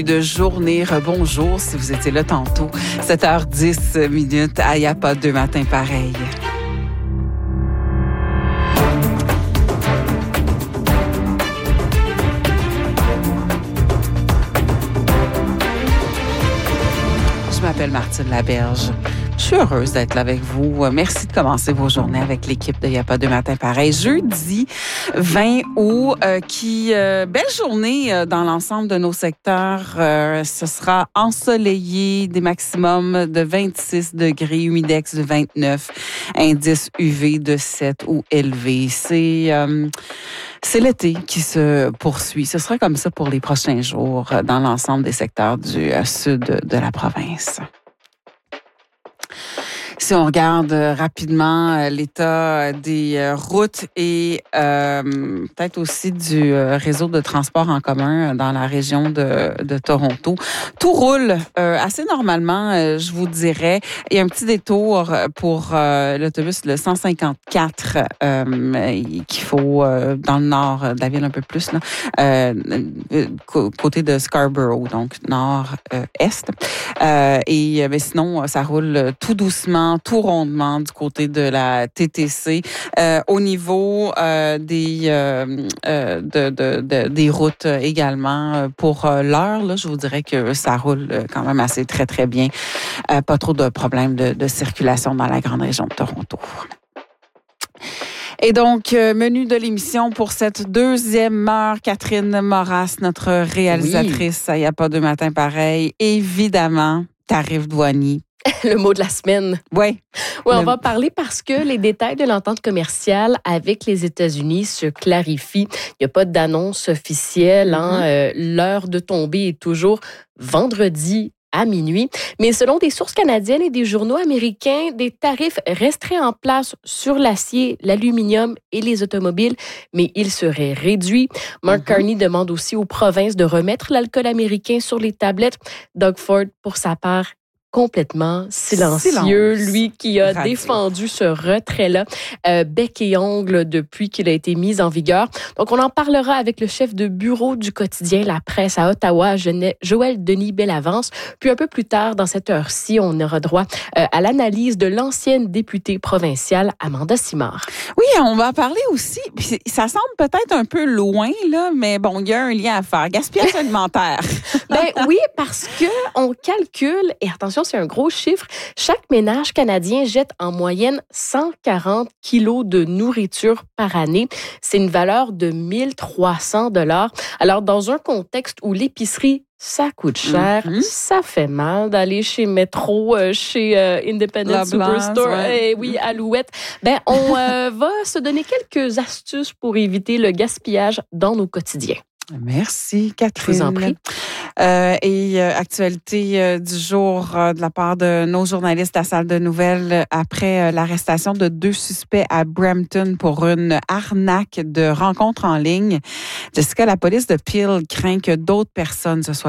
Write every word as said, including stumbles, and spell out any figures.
De journée, rebonjour si vous étiez là tantôt. sept heures dix minutes, ah, il n'y a pas deux matins pareils. Je m'appelle Martine Laberge. Je suis heureuse d'être là avec vous. Merci de commencer vos journées avec l'équipe de Il n'y a pas deux matins pareils. Jeudi vingt août, euh, qui euh, belle journée euh, dans l'ensemble de nos secteurs. Euh, ce sera ensoleillé, des maximums de vingt-six degrés, humidex de vingt-neuf, indice U V de sept ou élevé. C'est euh, c'est l'été qui se poursuit. Ce sera comme ça pour les prochains jours euh, dans l'ensemble des secteurs du euh, sud de la province. Si on regarde rapidement l'état des routes et euh, peut-être aussi du réseau de transport en commun dans la région de, de Toronto, tout roule euh, assez normalement, euh, je vous dirais. Il y a un petit détour pour euh, l'autobus le cent cinquante-quatre euh, qu'il faut euh, dans le nord de la ville un peu plus, là, euh, côté de Scarborough, donc nord-est. Euh, et mais sinon, ça roule tout doucement, tout rondement du côté de la T T C. Euh, au niveau euh, des euh, euh, de, de, de, des routes également, pour l'heure, là, je vous dirais que ça roule quand même assez très, très bien. Euh, pas trop de problèmes de, de circulation dans la grande région de Toronto. Et donc, euh, menu de l'émission pour cette deuxième heure, Catherine Moras, notre réalisatrice, il n'y a pas deux matins pareils. Évidemment, tarif douanier. Le mot de la semaine. Oui. Oui, on va parler parce que les détails de l'entente commerciale avec les États-Unis se clarifient. Il n'y a pas d'annonce officielle. Hein? Mm-hmm. Euh, l'heure de tombée est toujours vendredi à minuit. Mais selon des sources canadiennes et des journaux américains, des tarifs resteraient en place sur l'acier, l'aluminium et les automobiles, mais ils seraient réduits. Mark mm-hmm. Carney demande aussi aux provinces de remettre l'alcool américain sur les tablettes. Doug Ford, pour sa part, complètement silencieux, Silence. Lui qui a Radio. défendu ce retrait-là, euh, bec et ongle depuis qu'il a été mis en vigueur. Donc, on en parlera avec le chef de bureau du quotidien La Presse à Ottawa, Joël Denis Bellavance. Puis un peu plus tard, dans cette heure-ci, on aura droit euh, à l'analyse de l'ancienne députée provinciale Amanda Simard. Oui, on va parler aussi, puis ça semble peut-être un peu loin, là, mais bon, il y a un lien à faire. Gaspillage alimentaire. Ben oui, parce que on calcule, et attention, c'est un gros chiffre. Chaque ménage canadien jette en moyenne cent quarante kilos de nourriture par année. C'est une valeur de mille trois cents dollars. Alors, dans un contexte où l'épicerie ça coûte cher, mm-hmm. ça fait mal d'aller chez Metro, euh, chez euh, Independent La Superstore, Blanche, ouais. et oui, Alouette. Ben, on euh, va se donner quelques astuces pour éviter le gaspillage dans nos quotidiens. Merci, Catherine. Je vous en prie. Euh, et euh, actualité euh, du jour euh, de la part de nos journalistes à Salle de Nouvelles euh, après euh, l'arrestation de deux suspects à Brampton pour une arnaque de rencontres en ligne. Jessica, la police de Peel craint que d'autres personnes se soient